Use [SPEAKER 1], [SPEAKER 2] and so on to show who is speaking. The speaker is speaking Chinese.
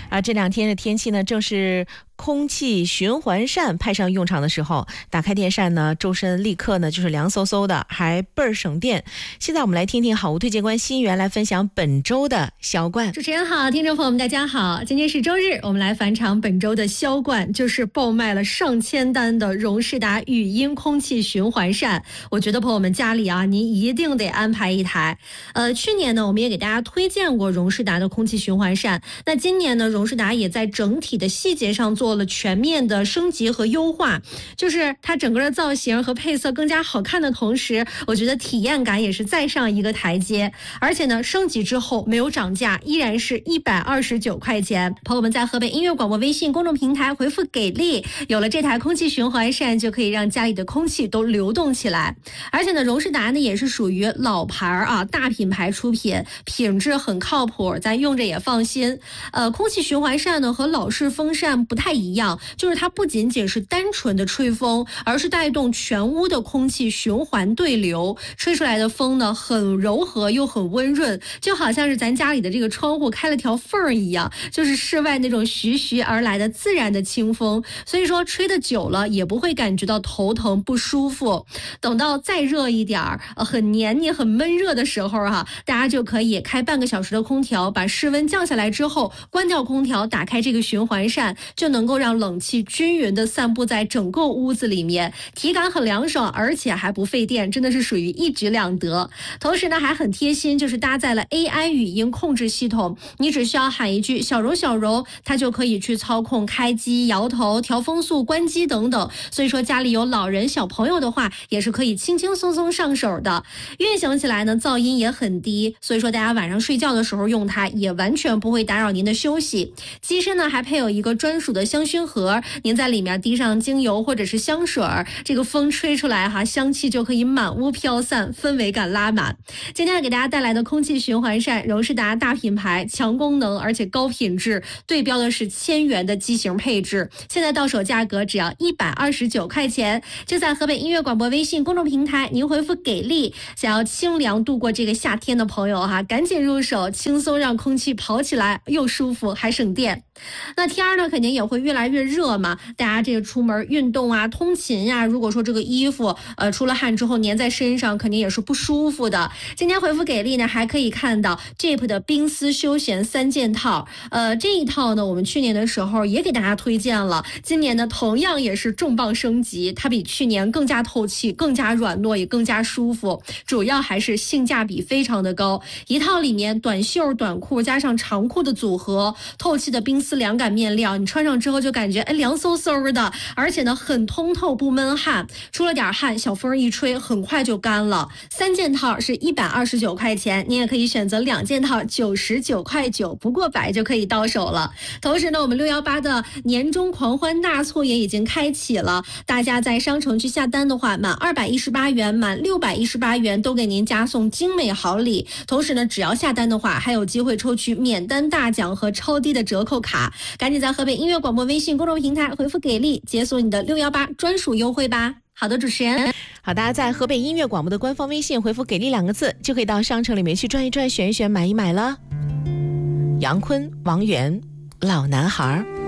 [SPEAKER 1] 这两天的天气呢，正是空气循环扇派上用场的时候，打开电扇呢，周身立刻呢就是凉飕飕的，还倍儿省电。现在我们来听听好物推荐官新源来分享本周的销冠。
[SPEAKER 2] 主持人好，听众朋友们大家好，今天是周日，我们来返场本周的销冠，就是爆卖了上千单的荣仕达语音空气循环扇。我觉得朋友们家里啊，您一定得安排一台。去年呢，我们也给大家推荐过荣仕达的空气循环扇。那今年呢，荣仕达也在整体的细节上做了全面的升级和优化，就是它整个的造型和配色更加好看的同时，我觉得体验感也是再上一个台阶。而且呢，升级之后没有涨价，依然是129块钱。朋友们在河北音乐广播微信公众平台回复给力，有了这台空气循环扇，就可以让家里的空气都流动起来。而且呢，荣仕达呢也是属于老牌啊，大品牌出品，品质很靠谱，咱用着也放心。空气循环扇呢和老式风扇不太一样，就是它不仅仅是单纯的吹风，而是带动全屋的空气循环对流，吹出来的风呢很柔和又很温润，就好像是咱家里的这个窗户开了条缝儿一样，就是室外那种徐徐而来的自然的清风，所以说吹得久了也不会感觉到头疼不舒服。等到再热一点很黏腻很闷热的时候大家就可以开半个小时的空调，把室温降下来之后关掉空调，打开这个循环扇，就能够让冷气均匀的散布在整个屋子里面，体感很凉爽，而且还不费电，真的是属于一举两得。同时呢还很贴心，就是搭载了 AI 语音控制系统，你只需要喊一句小柔小柔，它就可以去操控开机、摇头、调风速、关机等等。所以说家里有老人小朋友的话，也是可以轻轻松松上手的。运行起来呢噪音也很低，所以说大家晚上睡觉的时候用它也完全不会打扰您的休息。机身呢还配有一个专属的香薰盒，您在里面滴上精油或者是香水，这个风吹出来香气就可以满屋飘散，氛围感拉满。今天给大家带来的空气循环扇，荣仕达大品牌，强功能而且高品质，对标的是1000元的机型配置，现在到手价格只要129块钱。就在河北音乐广播微信公众平台，您回复给力，想要清凉度过这个夏天的朋友赶紧入手，轻松让空气跑起来，又舒服还省电。那天呢肯定也会越来越热嘛，大家这个出门运动通勤如果说这个衣服出了汗之后粘在身上，肯定也是不舒服的。今天回复给力呢，还可以看到 Jeep 的冰丝休闲3件套，这一套呢我们去年的时候也给大家推荐了，今年呢同样也是重磅升级，它比去年更加透气，更加软糯，也更加舒服，主要还是性价比非常的高。一套里面短袖短裤加上长裤的组合，透气的冰丝凉感面料，你穿上之后就感觉凉飕飕的，而且呢很通透不闷汗，出了点汗小风一吹很快就干了。3件套是129块钱，你也可以选择2件套99块9，不过100就可以到手了。同时呢，我们618的年终狂欢大促也已经开启了，大家在商城去下单的话，满218元满618元都给您加送精美好礼。同时呢，只要下单的话还有机会抽取免单大奖和超低的折扣卡，赶紧在河北音乐广播微信公众平台回复给力，解锁你的618专属优惠吧。好的，主持人。
[SPEAKER 1] 好，大家在河北音乐广播的官方微信回复给力2个字，就可以到商城里面去转一转，选一选，买一买了。杨坤、王源，老男孩。